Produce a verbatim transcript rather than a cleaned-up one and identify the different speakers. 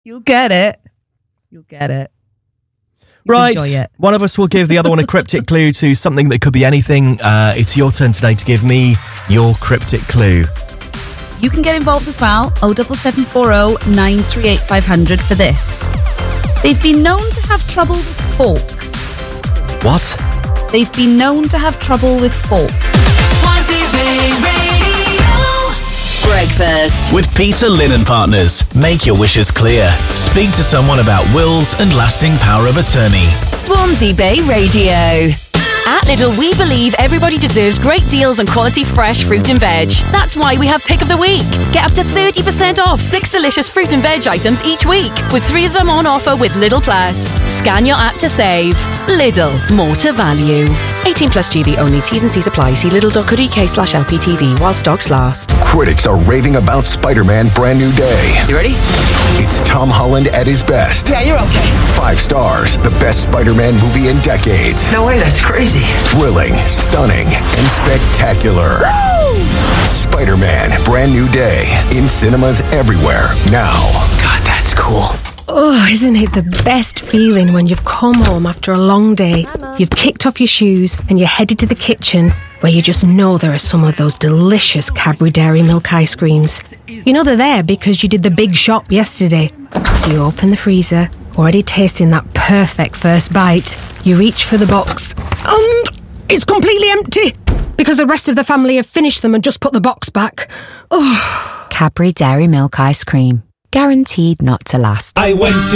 Speaker 1: You'll get it. You'll get it. You'll
Speaker 2: Right.
Speaker 1: enjoy it.
Speaker 2: One of us will give the other one a cryptic clue to something that could be anything. Uh, it's your turn today to give me your cryptic clue.
Speaker 1: You can get involved as well. oh seven seven four oh nine three eight five hundred for this. They've been known to have trouble with forks.
Speaker 2: What?
Speaker 1: They've been known to have trouble with forks.
Speaker 3: Swansea Bay Radio. Breakfast.
Speaker 4: With Peter Linen Partners. Make your wishes clear. Speak to someone about wills and lasting power of attorney.
Speaker 3: Swansea Bay Radio.
Speaker 5: At Lidl, we believe everybody deserves great deals on quality fresh fruit and veg. That's why we have Pick of the Week. Get up to thirty percent off six delicious fruit and veg items each week, with three of them on offer with Lidl Plus. Scan your app to save. Lidl, more to value. eighteen plus G B only. T's and C's apply. See lidl.co.uk slash LPTV while stocks last.
Speaker 6: Critics are raving about Spider-Man Brand New Day.
Speaker 7: You ready?
Speaker 6: It's Tom Holland at his best.
Speaker 7: Yeah, you're okay.
Speaker 6: Five stars, the best Spider-Man movie in decades.
Speaker 7: No way, that's crazy.
Speaker 6: Thrilling, stunning, and spectacular.
Speaker 7: Woo!
Speaker 6: Spider-Man Brand New Day in cinemas everywhere now.
Speaker 7: God, that's cool.
Speaker 8: Oh, isn't it the best feeling when you've come home after a long day, you've kicked off your shoes and you're headed to the kitchen where you just know there are some of those delicious Cadbury Dairy Milk ice creams. You know they're there because you did the big shop yesterday. So you open the freezer, already tasting that perfect first bite. You reach for the box and it's completely empty because the rest of the family have finished them and just put the box back. Oh.
Speaker 9: Cadbury Dairy Milk Ice Cream. Guaranteed not to last.
Speaker 4: I went